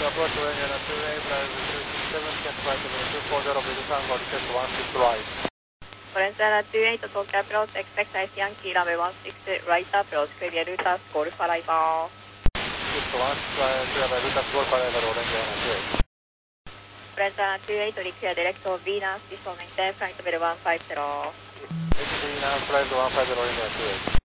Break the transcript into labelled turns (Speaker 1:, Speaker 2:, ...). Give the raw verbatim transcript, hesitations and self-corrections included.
Speaker 1: approach to Indiana two A, flight three six seven, catch flight level two four zero, British Tango, request one six right.
Speaker 2: Valencia two eight, Tokyo approach, expect ice Yankee, runway one six, right approach, clear Lutas, Golf arrival.
Speaker 1: Six one six, clear by Lutas, Golf arrival, Indiana two eight.
Speaker 2: Valencia two eight, require direct to Venus, before maintain flight level one five zero.
Speaker 1: Venus, flight one five zero, Indiana two eight.